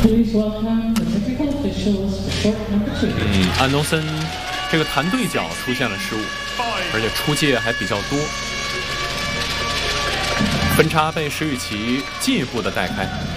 安东森这个弹对角出现了失误，而且出界还比较多，分差被石宇奇进一步的带开。